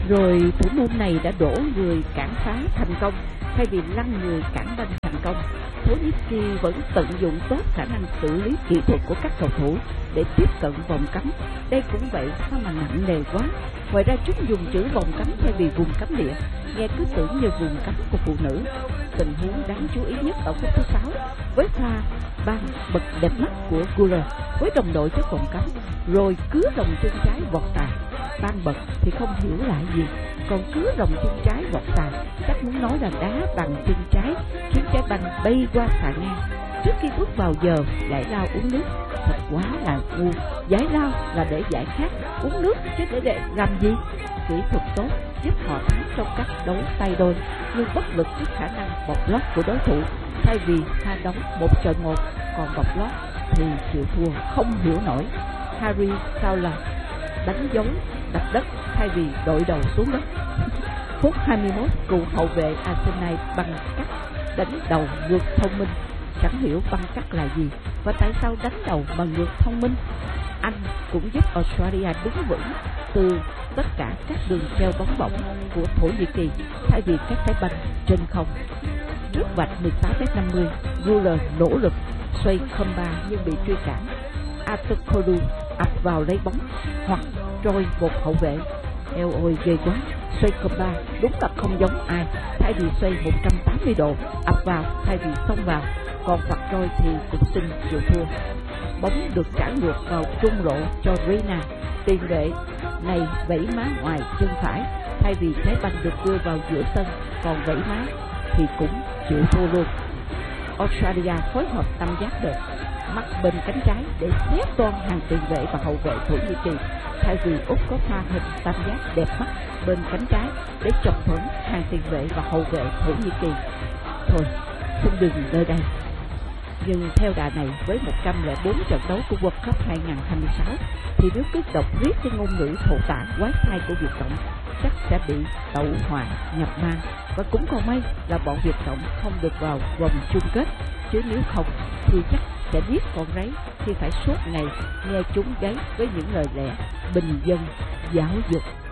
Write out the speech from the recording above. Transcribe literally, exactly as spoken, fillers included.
Rồi thủ môn này đã đổ người cản phá thành công thay vì lăn người cản banh thành công. Thổ Nhĩ Kỳ vẫn tận dụng tốt khả năng xử lý kỹ thuật của các cầu thủ để tiếp cận vòng cấm. Đây cũng vậy, sao mà nặng nề quá. Ngoài ra chúng dùng chữ vòng cấm thay vì vùng cấm địa, nghe cứ tưởng như vùng cấm của phụ nữ. Tình huống đáng chú ý nhất ở phút thứ sáu với pha ban bật đẹp mắt của Guler với đồng đội trước vòng cấm, rồi cứ đồng chân trái vọt tài. Ban bật thì không hiểu lại gì, còn cứ đồng chân trái vọt tài chắc muốn nói là đá bằng chân trái khiến trái banh bay qua xà ngang. Trước khi bước vào giờ giải lao uống nước, thật quá là ngu. Giải lao là để giải khát, uống nước chứ để, để làm gì? Kỹ thuật tốt giúp họ thắng trong các đấu tay đôi, nhưng bất lực trước khả năng bọc lót của đối thủ. Thay vì pha đóng một trận một, còn bọc lót thì chịu thua không hiểu nổi. Harry Fowler đánh dấu đập đất thay vì đội đầu xuống đất. Phút hai mươi mốt, cựu hậu vệ Arsenal băng cắt đánh đầu ngược thông minh. Chẳng hiểu băng cắt là gì và tại sao đánh đầu mà ngược thông minh. Anh cũng giúp Australia đứng vững từ tất cả các đường treo bóng bổng của Thổ Nhĩ Kỳ thay vì các trái banh trên không. Trước vạch mười tám mét năm mươi, Guler nỗ lực xoay comba nhưng bị truy cản. Atokodu ập vào lấy bóng hoặc trôi một hậu vệ. Eo ôi ghê quá, xoay comba đúng là không giống ai. Thay vì xoay một trăm tám mươi độ ập vào thay vì xông vào, còn phạt trôi thì cũng xin chịu thua. Bóng được trả ngược vào trung lộ cho Reina. Tiền vệ này vẫy má ngoài chân phải thay vì trái banh được đưa vào giữa sân, còn vẫy má thì cũng chịu thua luôn. Australia phối hợp tam giác đợt mắt bên cánh trái để xé toan hàng tiền vệ và hậu vệ Thổ Nhĩ Kỳ, thay vì Úc có pha hình tam giác đẹp mắt bên cánh trái để chọc thuẫn hàng tiền vệ và hậu vệ Thổ Nhĩ Kỳ. Thôi, xin đừng nơi đây. Nhưng theo đà này, với một trăm lẻ bốn trận đấu của World Cup hai không hai sáu, thì nếu cứ đọc viết cái ngôn ngữ thổ tả quái thai của Việt Cộng chắc sẽ bị tẩu hỏa nhập mang. Và cũng còn may là bọn Việt Cộng không được vào vòng chung kết, chứ nếu không thì chắc sẽ giết con rấy khi phải suốt ngày nghe chúng gáy với những lời lẽ bình dân giáo dục.